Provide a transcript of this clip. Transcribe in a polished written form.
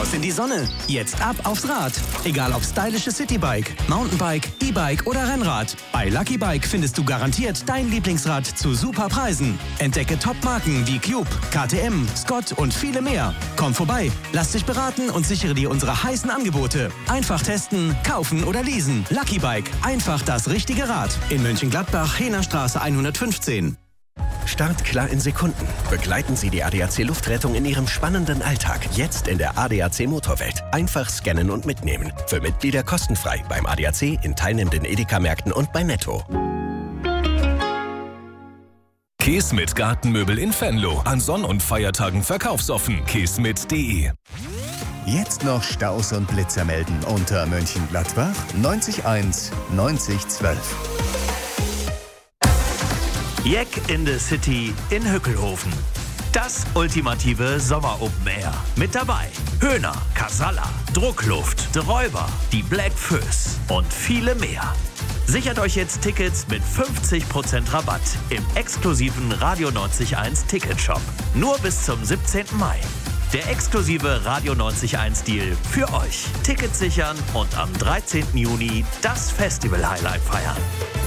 Raus in die Sonne. Jetzt ab aufs Rad. Egal ob stylisches Citybike, Mountainbike, E-Bike oder Rennrad. Bei Lucky Bike findest du garantiert dein Lieblingsrad zu super Preisen. Entdecke Top-Marken wie Cube, KTM, Scott und viele mehr. Komm vorbei, lass dich beraten und sichere dir unsere heißen Angebote. Einfach testen, kaufen oder leasen. Lucky Bike, einfach das richtige Rad. In Mönchengladbach, Hehnerstraße 115. Startklar in Sekunden. Begleiten Sie die ADAC Luftrettung in Ihrem spannenden Alltag. Jetzt in der ADAC Motorwelt. Einfach scannen und mitnehmen. Für Mitglieder kostenfrei beim ADAC, in teilnehmenden Edeka-Märkten und bei Netto. Keesmit Gartenmöbel in Venlo. An Sonn- und Feiertagen verkaufsoffen. keesmit.de. Jetzt noch Staus und Blitzer melden unter Mönchengladbach 90 90 12. Jack in the City in Hückelhofen. Das ultimative Sommer-Open Air. Mit dabei Höhner, Casalla, Druckluft, The Räuber, die Black Föß und viele mehr. Sichert euch jetzt Tickets mit 50% Rabatt im exklusiven Radio 91 Ticketshop. Nur bis zum 17. Mai. Der exklusive Radio 91 Deal für euch. Tickets sichern und am 13. Juni das Festival-Highlight feiern.